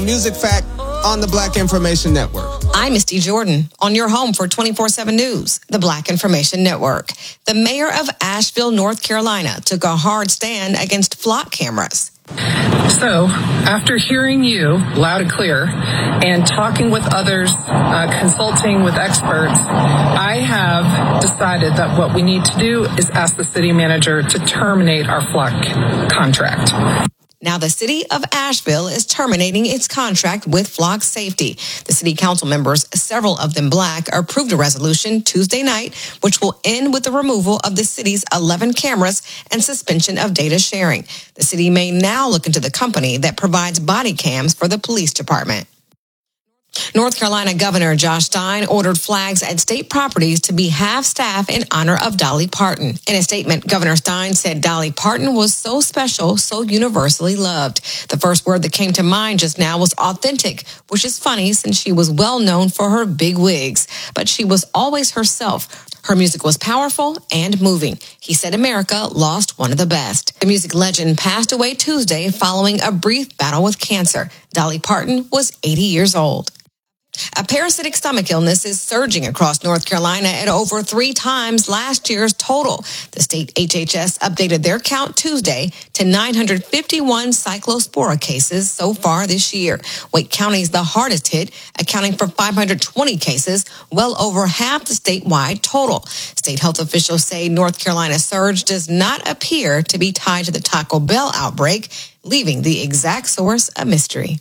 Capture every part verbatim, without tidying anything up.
Music Fact on the Black Information Network. I'm Misty Jordan on your home for twenty-four seven News, the Black Information Network. The mayor of Asheville, North Carolina, took a hard stand against flock cameras. So, after hearing you loud and clear and talking with others, uh, consulting with experts, I have decided that what we need to do is ask the city manager to terminate our flock contract. Now, the city of Asheville is terminating its contract with Flock Safety. The city council members, several of them black, approved a resolution Tuesday night, which will end with the removal of the city's eleven cameras and suspension of data sharing. The city may now look into the company that provides body cams for the police department. North Carolina Governor Josh Stein ordered flags at state properties to be half-staff in honor of Dolly Parton. In a statement, Governor Stein said Dolly Parton was so special, so universally loved. The first word that came to mind just now was authentic, which is funny since she was well known for her big wigs. But she was always herself. Her music was powerful and moving. He said America lost one of the best. The music legend passed away Tuesday following a brief battle with cancer. Dolly Parton was eighty years old. A parasitic stomach illness is surging across North Carolina at over three times last year's total. The state H H S updated their count Tuesday to nine hundred fifty-one cyclospora cases so far this year. Wake County is the hardest hit, accounting for five hundred twenty cases, well over half the statewide total. State health officials say North Carolina's surge does not appear to be tied to the Taco Bell outbreak, leaving the exact source a mystery.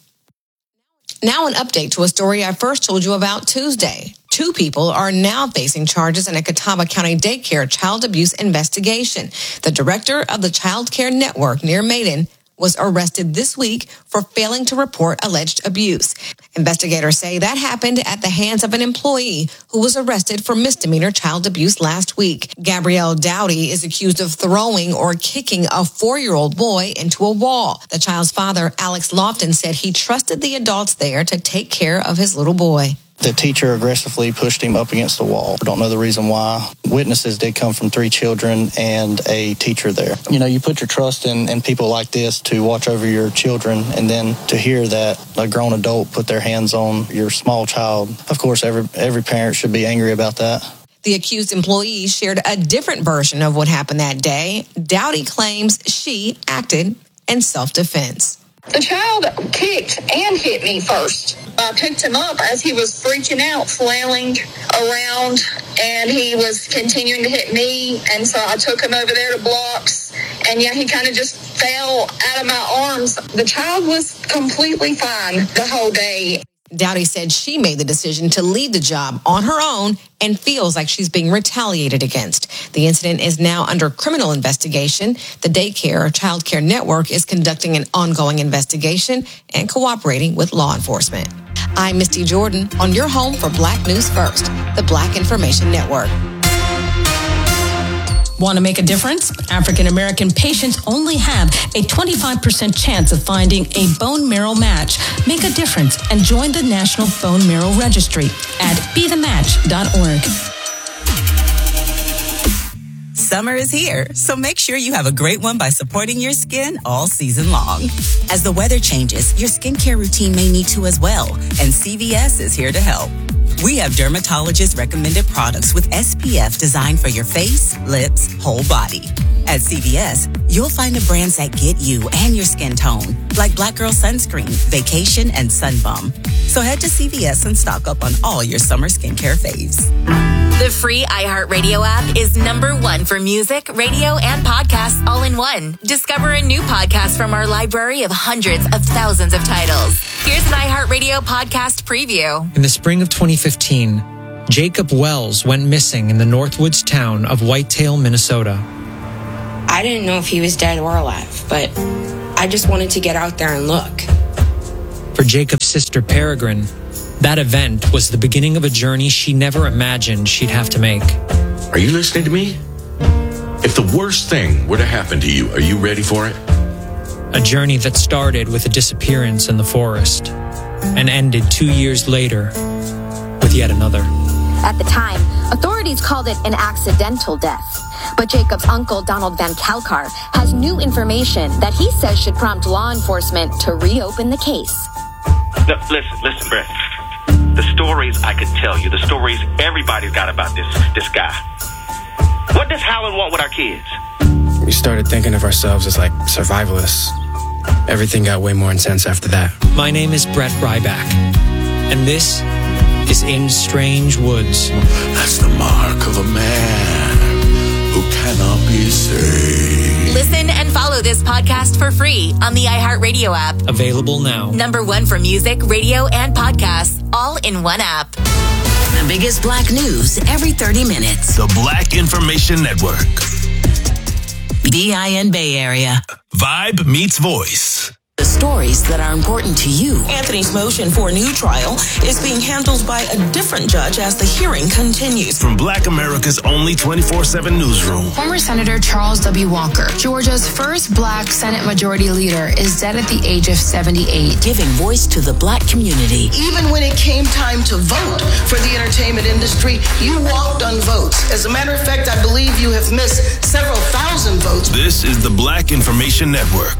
Now an update to a story I first told you about Tuesday. Two people are now facing charges in a Catawba County daycare child abuse investigation. The director of the child care network near Maiden was arrested this week for failing to report alleged abuse. Investigators say that happened at the hands of an employee who was arrested for misdemeanor child abuse last week. Gabrielle Dowdy is accused of throwing or kicking a four-year-old boy into a wall. The child's father, Alex Lofton, said he trusted the adults there to take care of his little boy. The teacher aggressively pushed him up against the wall. I don't know the reason why. Witnesses did come from three children and a teacher there. You know, you put your trust in, in people like this to watch over your children, and then to hear that a grown adult put their hands on your small child. Of course, every every parent should be angry about that. The accused employee shared a different version of what happened that day. Dowdy claims she acted in self-defense. The child kicked and hit me first. I picked him up as he was freaking out, flailing around, and he was continuing to hit me. And so I took him over there to blocks, and yeah, he kind of just fell out of my arms. The child was completely fine the whole day. Dowdy said she made the decision to leave the job on her own and feels like she's being retaliated against. The incident is now under criminal investigation. The daycare child care network is conducting an ongoing investigation and cooperating with law enforcement. I'm Misty Jordan on your home for Black News First, the Black Information Network. Want to make a difference? African American patients only have a twenty-five percent chance of finding a bone marrow match. Make a difference and join the National Bone Marrow Registry at be the match dot org. Summer is here, so make sure you have a great one by supporting your skin all season long. As the weather changes, your skincare routine may need to as well, and C V S is here to help. We have dermatologist-recommended products with S P F designed for your face, lips, whole body. At C V S, you'll find the brands that get you and your skin tone, like Black Girl Sunscreen, Vacation, and Sunbum. So head to C V S and stock up on all your summer skincare faves. The free iHeartRadio app is number one for music, radio, and podcasts all in one. Discover a new podcast from our library of hundreds of thousands of titles. Here's an iHeartRadio podcast preview. In the spring of twenty fifteen, Jacob Wells went missing in the Northwoods town of Whitetail, Minnesota. I didn't know if he was dead or alive, but I just wanted to get out there and look. For Jacob's sister, Peregrine, that event was the beginning of a journey she never imagined she'd have to make. Are you listening to me? If the worst thing were to happen to you, are you ready for it? A journey that started with a disappearance in the forest and ended two years later with yet another. At the time, authorities called it an accidental death. But Jacob's uncle, Donald Van Kalkar, has new information that he says should prompt law enforcement to reopen the case. No, listen, listen, Brett. The stories I could tell you, the stories everybody's got about this this guy. What does Howland want with our kids? We started thinking of ourselves as like survivalists. Everything got way more intense after that. My name is Brett Ryback, and this is In Strange Woods. That's the mark of a man who cannot be saved. Listen and follow this podcast for free on the iHeartRadio app. Available now. Number one for music, radio, and podcasts, all in one app. The biggest black news every thirty minutes. The Black Information Network. B I N Bay Area. Vibe meets voice. The stories that are important to you. Anthony's motion for a new trial is being handled by a different judge as the hearing continues. From Black America's only twenty-four seven newsroom. Former Senator Charles W. Walker, Georgia's first black Senate Majority Leader, is dead at the age of seventy-eight. Giving voice to the black community. Even when it came time to vote for the entertainment industry, you walked on votes. As a matter of fact, I believe you have missed several thousand votes. This is the Black Information Network.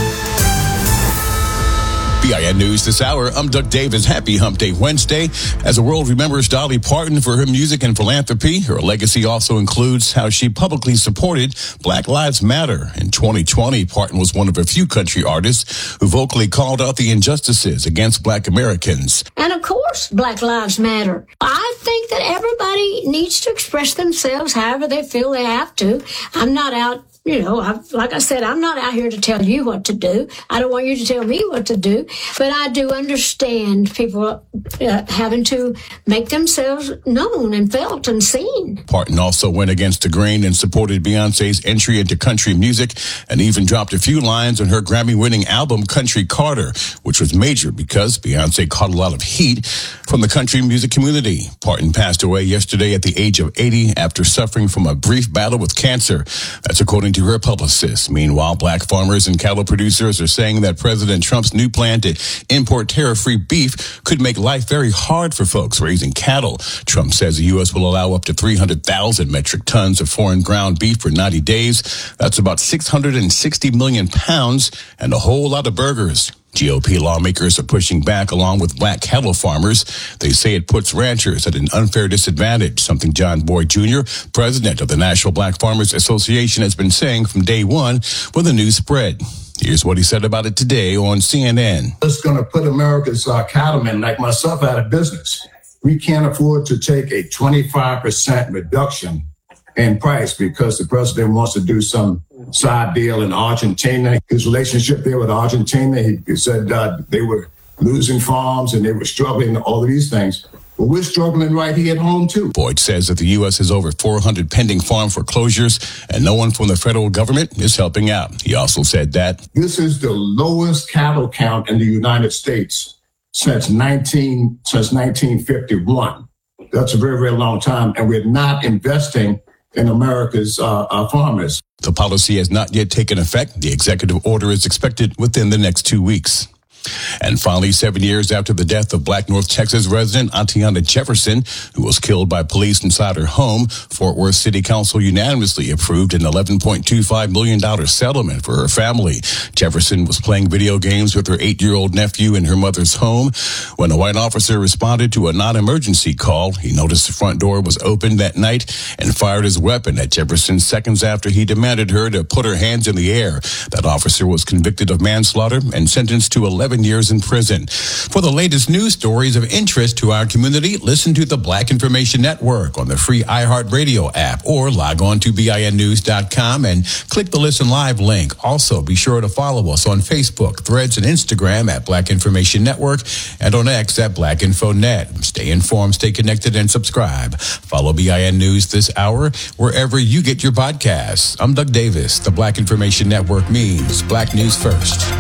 B I N News this hour. I'm Doug Davis. Happy Hump Day Wednesday. As the world remembers Dolly Parton for her music and philanthropy, her legacy also includes how she publicly supported Black Lives Matter. In twenty twenty, Parton was one of a few country artists who vocally called out the injustices against Black Americans. And of course, Black Lives Matter. I think that everybody needs to express themselves however they feel they have to. I'm not out You know, I've, like I said, I'm not out here to tell you what to do. I don't want you to tell me what to do. But I do understand people uh, having to make themselves known and felt and seen. Parton also went against the grain and supported Beyonce's entry into country music and even dropped a few lines on her Grammy-winning album, Country Carter, which was major because Beyonce caught a lot of heat from the country music community. Parton passed away yesterday at the age of eighty after suffering from a brief battle with cancer. That's according to her publicist. Meanwhile, black farmers and cattle producers are saying that President Trump's new plan to import tariff-free beef could make life very hard for folks raising cattle. Trump says the U S will allow up to three hundred thousand metric tons of foreign ground beef for ninety days. That's about six hundred sixty million pounds and a whole lot of burgers. G O P lawmakers are pushing back along with black cattle farmers. They say it puts ranchers at an unfair disadvantage, something John Boyd Junior, president of the National Black Farmers Association, has been saying from day one when the news spread. Here's what he said about it today on C N N. It's going to put America's uh, cattlemen like myself out of business. We can't afford to take a twenty-five percent reduction in price because the president wants to do some side deal in Argentina. His relationship there with Argentina, he, he said uh, they were losing farms and they were struggling, all of these things. But we're struggling right here at home, too. Boyd says that the U S has over four hundred pending farm foreclosures and no one from the federal government is helping out. He also said that this is the lowest cattle count in the United States since nineteen since nineteen fifty-one. That's a very, very long time. And we're not investing in America's uh, uh, farmers. The policy has not yet taken effect. The executive order is expected within the next two weeks. And finally, seven years after the death of Black North Texas resident Atiana Jefferson, who was killed by police inside her home, Fort Worth City Council unanimously approved an eleven point two five million dollars settlement for her family. Jefferson was playing video games with her eight-year-old nephew in her mother's home. When a white officer responded to a non-emergency call, he noticed the front door was open that night and fired his weapon at Jefferson seconds after he demanded her to put her hands in the air. That officer was convicted of manslaughter and sentenced to eleven years in prison. For the latest news stories of interest to our community, listen to the Black Information Network on the free iHeartRadio app or log on to B I N news dot com and click the Listen Live link. Also, be sure to follow us on Facebook, Threads, and Instagram at Black Information Network and on X at Black Info Net. Stay informed, stay connected, and subscribe. Follow B I N News this hour wherever you get your podcasts. I'm Doug Davis. The Black Information Network means Black News First.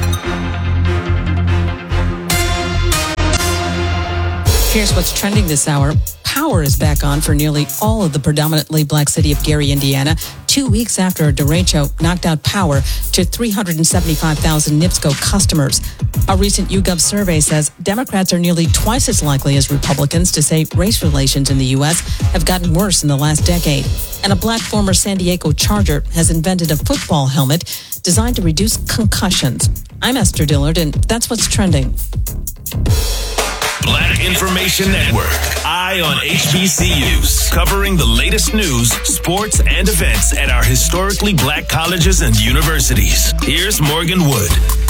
Here's what's trending this hour. Power is back on for nearly all of the predominantly black city of Gary, Indiana, two weeks after a derecho knocked out power to three hundred seventy-five thousand NIPSCO customers. A recent YouGov survey says Democrats are nearly twice as likely as Republicans to say race relations in the U S have gotten worse in the last decade. And a black former San Diego Charger has invented a football helmet designed to reduce concussions. I'm Esther Dillard, and that's what's trending. Information Network. Eye on H B C Us. Covering the latest news, sports, and events at our historically black colleges and universities. Here's Morgan Wood.